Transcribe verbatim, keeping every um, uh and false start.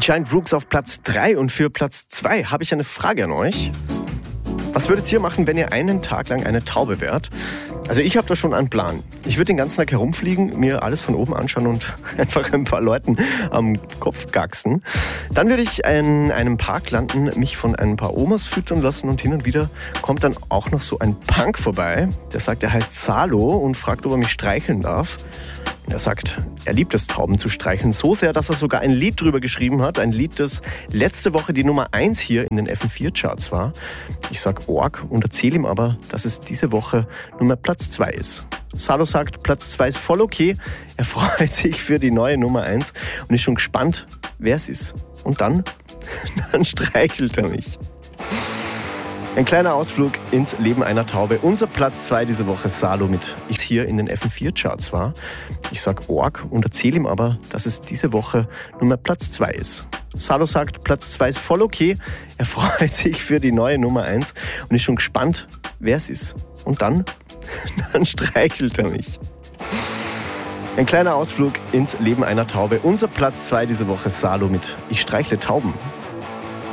Giant Rooks auf Platz drei und für Platz zwei habe ich eine Frage an euch. Was würdet ihr machen, wenn ihr einen Tag lang eine Taube wärt? Also ich habe da schon einen Plan. Ich würde den ganzen Tag herumfliegen, mir alles von oben anschauen und einfach ein paar Leuten am Kopf gacksen. Dann würde ich in einem Park landen, mich von ein paar Omas füttern lassen und hin und wieder kommt dann auch noch so ein Punk vorbei. Der sagt, er heißt Salo und fragt, ob er mich streicheln darf. Er sagt, er liebt es, Tauben zu streicheln, so sehr, dass er sogar ein Lied drüber geschrieben hat. Ein Lied, das letzte Woche die Nummer eins hier in den F M vier Charts war. Ich sag Org und erzähle ihm aber, dass es diese Woche Nummer Platz zwei ist. Salo sagt, Platz zwei ist voll okay. Er freut sich für die neue Nummer eins und ist schon gespannt, wer es ist. Und dann, dann streichelt er mich. Ein kleiner Ausflug ins Leben einer Taube. Unser Platz zwei diese Woche, Salo mit ich hier in den F M vier Charts war. Ich sag Org und erzähle ihm aber, dass es diese Woche Nummer Platz zwei ist. Salo sagt, Platz zwei ist voll okay. Er freut sich für die neue Nummer eins und ist schon gespannt, wer es ist. Und dann, dann streichelt er mich. Ein kleiner Ausflug ins Leben einer Taube. Unser Platz zwei diese Woche, Salo mit ich streichle Tauben.